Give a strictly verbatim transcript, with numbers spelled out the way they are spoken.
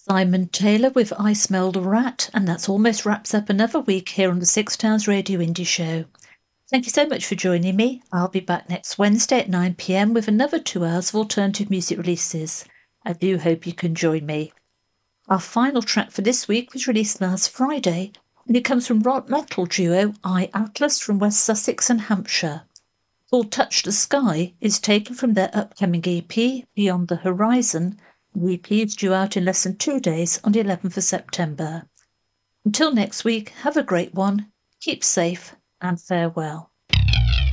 Simon Taylor with I Smelled a Rat, and that's almost wraps up another week here on the Six Towns Radio Indie Show. Thank you so much for joining me. I'll be back next Wednesday at nine p m with another two hours of alternative music releases. I do hope you can join me. Our final track for this week was released last Friday, and it comes from rock metal duo I Atlas from West Sussex and Hampshire. Called Touch the Sky is taken from their upcoming E P, Beyond the Horizon. The E P is due out in less than two days on the eleventh of September. Until next week, have a great one, keep safe, and farewell.